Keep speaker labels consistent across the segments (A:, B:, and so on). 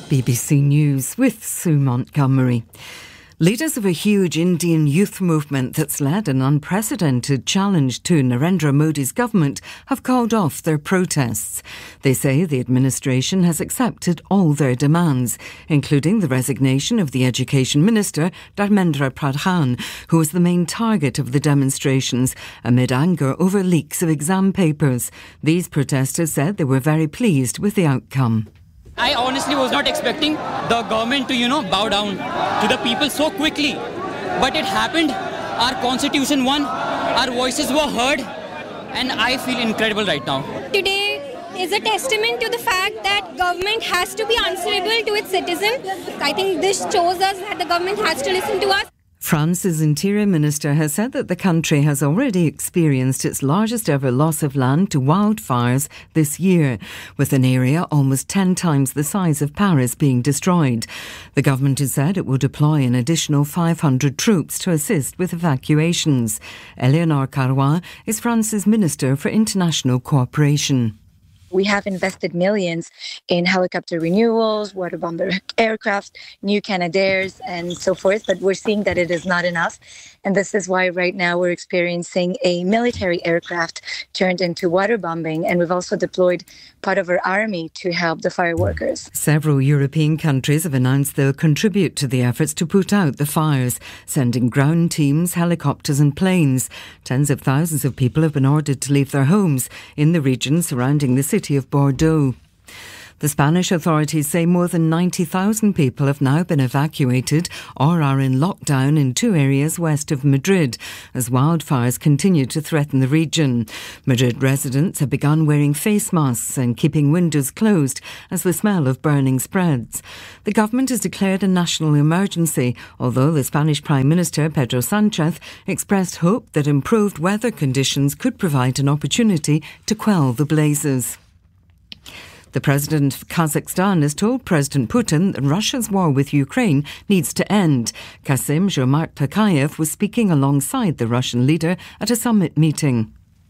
A: BBC News with Sue Montgomery. Leaders of a huge Indian youth movement that's led an unprecedented challenge to Narendra Modi's government have called off their protests. They say the administration has accepted all their demands, including the resignation of the Education Minister, Dharmendra Pradhan, who was the main target of the demonstrations amid anger over leaks of exam papers. These protesters said they were very pleased with the outcome.
B: I honestly was not expecting the government to, bow down to the people so quickly. But it happened. Our constitution won. Our voices were heard. And I feel incredible right now.
C: Today is a testament to the fact that government has to be answerable to its citizens. I think this shows us that the government has to listen to us.
A: France's Interior Minister has said that the country has already experienced its largest ever loss of land to wildfires this year, with an area almost 10 times the size of Paris being destroyed. The government has said it will deploy an additional 500 troops to assist with evacuations. Eleonore Carrois is France's Minister for International Cooperation.
D: We have invested millions in helicopter renewals, water bomber aircraft, new Canadairs, and so forth. But we're seeing that it is not enough. And this is why right now we're experiencing a military aircraft turned into water bombing. And we've also deployed part of our army to help the fire workers.
A: Several European countries have announced they'll contribute to the efforts to put out the fires, sending ground teams, helicopters and planes. Tens of thousands of people have been ordered to leave their homes in the region surrounding the city of Bordeaux. The Spanish authorities say more than 90,000 people have now been evacuated or are in lockdown in 2 areas west of Madrid as wildfires continue to threaten the region. Madrid residents have begun wearing face masks and keeping windows closed as the smell of burning spreads. The government has declared a national emergency, although the Spanish Prime Minister Pedro Sánchez expressed hope that improved weather conditions could provide an opportunity to quell the blazes. The president of Kazakhstan has told President Putin that Russia's war with Ukraine needs to end. Kassym-Jomart Tokayev was speaking alongside the Russian leader at a summit meeting.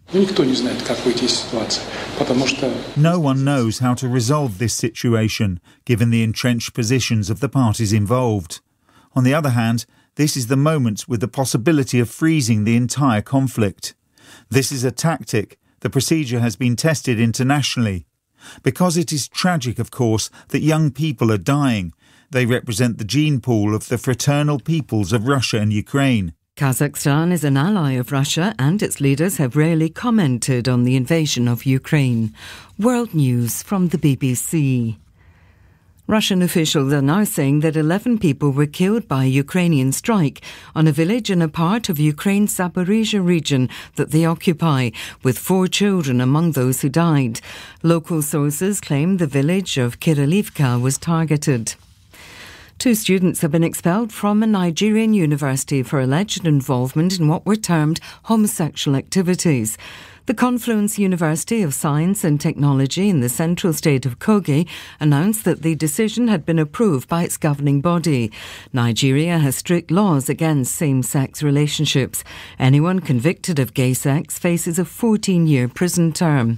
E: No one knows how to resolve this situation, given the entrenched positions of the parties involved. On the other hand, this is the moment with the possibility of freezing the entire conflict. This is a tactic. The procedure has been tested internationally. Because it is tragic, of course, that young people are dying. They represent the gene pool of the fraternal peoples of Russia and Ukraine.
A: Kazakhstan is an ally of Russia and its leaders have rarely commented on the invasion of Ukraine. World News from the BBC. Russian officials are now saying that 11 people were killed by a Ukrainian strike on a village in a part of Ukraine's Zaporizhzhia region that they occupy, with 4 children among those who died. Local sources claim the village of Kirilivka was targeted. 2 students have been expelled from a Nigerian university for alleged involvement in what were termed homosexual activities. The Confluence University of Science and Technology in the central state of Kogi announced that the decision had been approved by its governing body. Nigeria has strict laws against same-sex relationships. Anyone convicted of gay sex faces a 14-year prison term.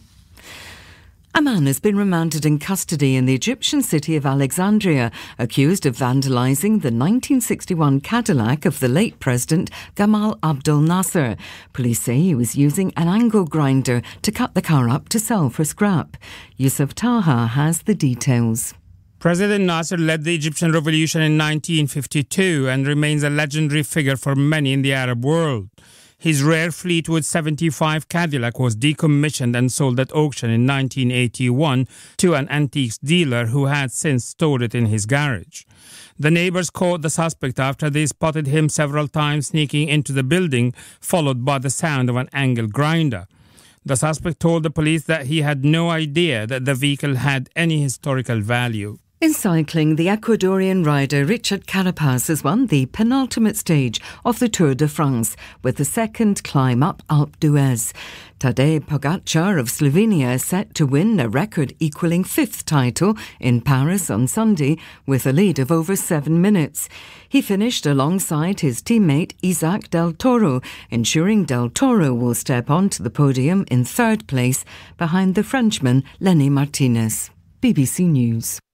A: A man has been remanded in custody in the Egyptian city of Alexandria, accused of vandalising the 1961 Cadillac of the late President Gamal Abdel Nasser. Police say he was using an angle grinder to cut the car up to sell for scrap. Yusuf Taha has the details.
F: President Nasser led the Egyptian revolution in 1952 and remains a legendary figure for many in the Arab world. His rare Fleetwood 75 Cadillac was decommissioned and sold at auction in 1981 to an antiques dealer who had since stored it in his garage. The neighbors caught the suspect after they spotted him several times sneaking into the building, followed by the sound of an angle grinder. The suspect told the police that he had no idea that the vehicle had any historical value.
A: In cycling, the Ecuadorian rider Richard Carapaz has won the penultimate stage of the Tour de France with the second climb up Alpe d'Huez. Tadej Pogačar of Slovenia is set to win a record-equalling 5th title in Paris on Sunday with a lead of over 7 minutes. He finished alongside his teammate Isaac Del Toro, ensuring Del Toro will step onto the podium in 3rd place behind the Frenchman Lenny Martinez. BBC News.